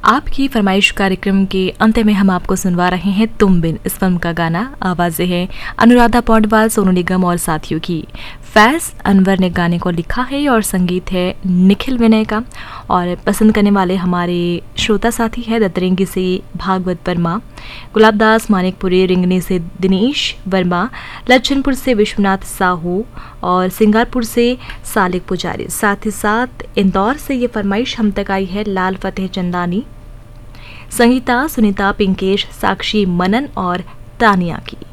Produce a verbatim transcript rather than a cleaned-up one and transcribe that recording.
आपकी फरमाइश कार्यक्रम के अंत में हम आपको सुनवा रहे हैं तुम बिन इस फिल्म का गाना। आवाज़ें हैं अनुराधा पौडवाल, सोनू निगम और साथियों की। फैज़ अनवर ने गाने को लिखा है और संगीत है निखिल विनय का। और पसंद करने वाले हमारे श्रोता साथी है दतरेंगी से भागवत वर्मा, गुलाबदास मानिकपुरी रिंगनी से दिनेश वर्मा, लच्छनपुर से विश्वनाथ साहू और सिंगारपुर से सालिक पुजारी। साथ ही साथ इंदौर से ये फरमाइश हम तक आई है लाल फतेह चंदानी, संगीता, सुनीता, पिंकेश, साक्षी, मनन और तानिया की।